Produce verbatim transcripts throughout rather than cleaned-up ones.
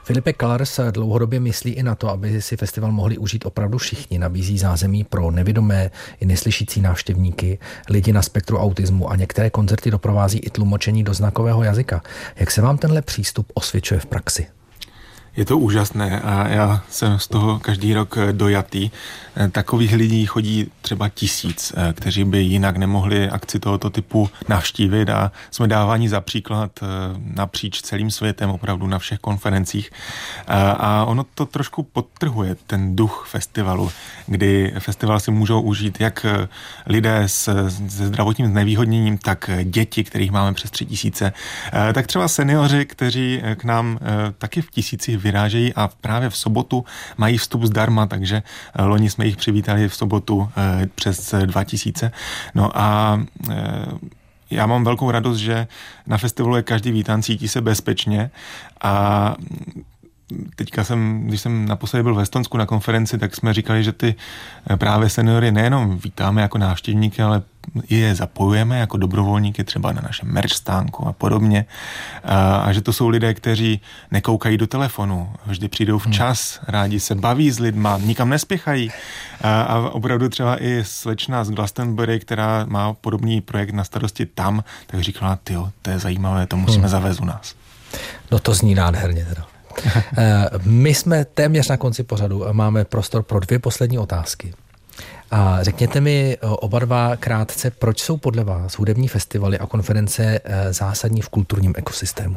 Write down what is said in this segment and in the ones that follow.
Filipe Kalars dlouhodobě myslí i na to, aby si festival mohli užít opravdu všichni. Nabízí zázemí pro nevidomé i neslyšící návštěvníky, lidi na spektru autismu a některé koncerty doprovází i tlumočení do znakového jazyka. Jak se vám tenhle přístup osvědčuje v praxi? Je to úžasné a já jsem z toho každý rok dojatý. Takových lidí chodí třeba tisíc, kteří by jinak nemohli akci tohoto typu navštívit a jsme dáváni za příklad napříč celým světem, opravdu na všech konferencích. A ono to trošku podtrhuje ten duch festivalu, kdy festival si můžou užít jak lidé se zdravotním znevýhodněním, tak děti, kterých máme přes tři tisíce, tak třeba seniori, kteří k nám taky v tisících vyrážejí a právě v sobotu mají vstup zdarma, takže loni jsme jich přivítali v sobotu přes dva tisíce. No a já mám velkou radost, že na festivalu je každý vítán, cítí se bezpečně a teďka jsem, když jsem naposledy byl v Estonsku na konferenci, tak jsme říkali, že ty právě seniory nejenom vítáme jako návštěvníky, ale i je zapojujeme jako dobrovolníky třeba na našem merch stánku a podobně. A, a že to jsou lidé, kteří nekoukají do telefonu, vždy přijdou včas, rádi se baví s lidma, nikam nespěchají. A, a opravdu třeba i slečna z Glastonbury, která má podobný projekt na starosti tam, tak říkala, tyjo, to je zajímavé, to musíme hmm. zavést u nás. No to zní nádherně teda. My jsme téměř na konci pořadu a máme prostor pro dvě poslední otázky. A řekněte mi oba dva krátce, proč jsou podle vás hudební festivaly a konference zásadní v kulturním ekosystému?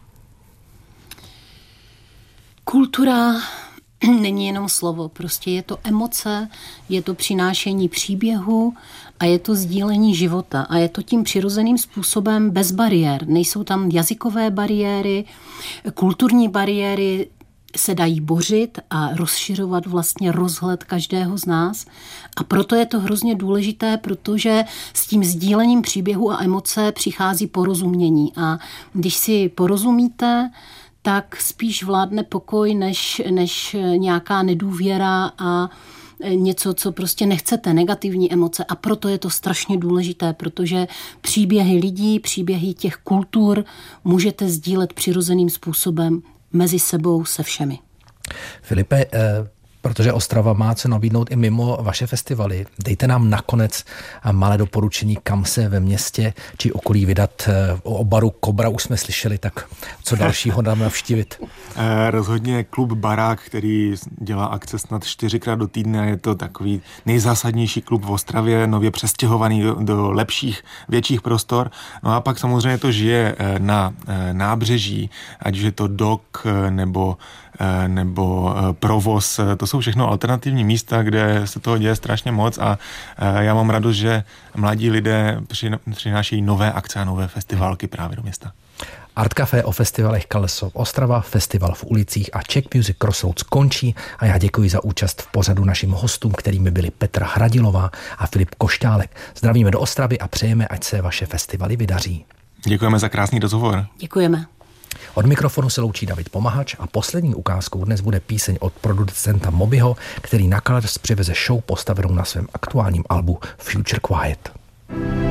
Kultura není jenom slovo, prostě je to emoce, je to přinášení příběhu a je to sdílení života a je to tím přirozeným způsobem bez bariér. Nejsou tam jazykové bariéry, kulturní bariéry se dají bořit a rozšiřovat vlastně rozhled každého z nás a proto je to hrozně důležité, protože s tím sdílením příběhu a emoce přichází porozumění a když si porozumíte, tak spíš vládne pokoj, než, než nějaká nedůvěra a něco, co prostě nechcete, negativní emoce. A proto je to strašně důležité, protože příběhy lidí, příběhy těch kultur můžete sdílet přirozeným způsobem mezi sebou se všemi. Filipe, eh... protože Ostrava má co nabídnout i mimo vaše festivaly. Dejte nám nakonec malé doporučení, kam se ve městě či okolí vydat. O obaru Kobra už jsme slyšeli, tak co dalšího dáme navštívit? Rozhodně klub Barák, který dělá akce snad čtyřikrát do týdne. Je to takový nejzásadnější klub v Ostravě, nově přestěhovaný do, do lepších, větších prostor. No a pak samozřejmě to žije na nábřeží, ať už je to Dok nebo nebo Provoz. To jsou všechno alternativní místa, kde se toho děje strašně moc a já mám radost, že mladí lidé přinášejí nové akce a nové festivalky právě do města. Art Café o festivalech Kalesov Ostrava, festival v ulicích a Czech Music Crossroads končí a já děkuji za účast v pořadu našim hostům, kterými byli Petra Hradilová a Filip Košťálek. Zdravíme do Ostravy a přejeme, ať se vaše festivaly vydaří. Děkujeme za krásný rozhovor. Děkujeme. Od mikrofonu se loučí David Pomahač a poslední ukázkou dnes bude píseň od producenta Mobyho, který na Kalers přiveze show postavenou na svém aktuálním albu Future Quiet.